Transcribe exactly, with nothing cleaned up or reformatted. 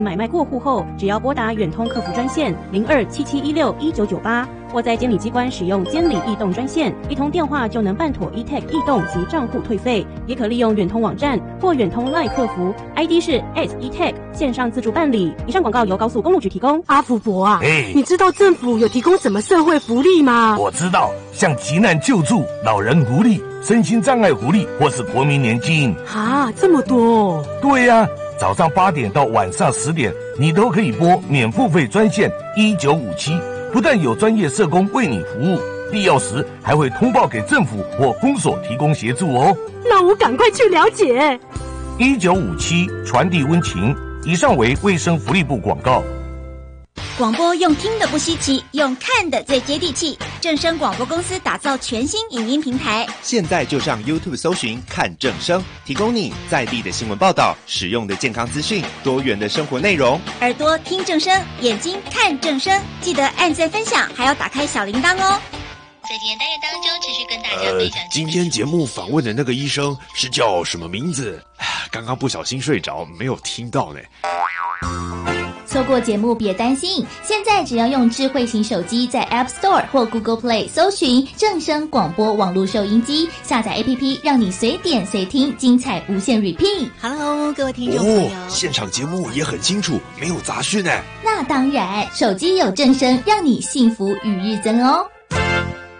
买卖过户后，只要拨打远通客服专线零二七七一六一九九八，或在监理机关使用监理异动专线，一通电话就能办妥 e-tag 异动及账户退费。也可利用远通网站或远通 LINE 客服 ，I D 是 at e-tag 线上自助办理。以上广告由高速公路局提供。 阿福伯啊， 哎， 你知道政府有提供什么社会福利吗？ 我知道，像急难救助、老人福利、身心障碍福利，或是国民年金。 啊，这么多哦！ 对呀、啊，早上八点到晚上十点，你都可以拨免付费专线一九五七，不但有专业社工为你服务，必要时还会通报给政府或公所提供协助哦。 那我赶快去了解。 一九五七传递温情。以上为卫生福利部广告。 广播用听的不稀奇，用看的最接地气。正声广播公司打造全新影音平台， 现在就上 YouTube 搜寻看正声，提供你在地的新闻报道、实用的健康资讯、多元的生活内容。 耳朵听正声，眼睛看正声，记得按赞分享，还要打开小铃铛哦。 在今天单元当中，持续跟大家分享、 呃。今天节目访问的那个医生是叫什么名字？刚刚不小心睡着，没有听到呢。 错过节目别担心，现在只要用智慧型手机在 App Store 或 Google Play 搜寻正声广播网络收音机，下载 A P P， 让你随点随听，精彩无限 repeat。Hello， 各位听众朋友， 哦，现场节目也很清楚，没有杂讯呢。 那当然，手机有正声，让你幸福与日增哦。